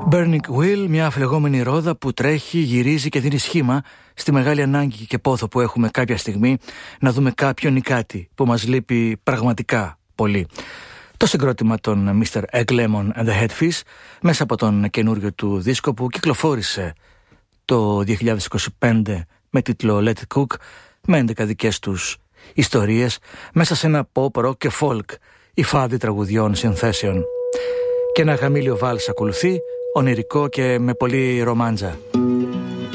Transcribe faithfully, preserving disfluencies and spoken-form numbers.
Burning Wheel, μια αφλεγόμενη ρόδα που τρέχει, γυρίζει και δίνει σχήμα στη μεγάλη ανάγκη και πόθο που έχουμε κάποια στιγμή να δούμε κάποιον ή κάτι που μας λείπει πραγματικά πολύ. Το συγκρότημα των μίστερ Egg Lemon and the Headfish μέσα από τον καινούριο του δίσκο που κυκλοφόρησε το δύο χιλιάδες είκοσι πέντε με τίτλο Let It Cook, με έντεκα δικές τους ιστορίες μέσα σε ένα pop, rock και folk υφάδι τραγουδιών συνθέσεων. Και ένα γαμήλιο βάλς ακολουθεί, ονειρικό και με πολύ ρομάντζα.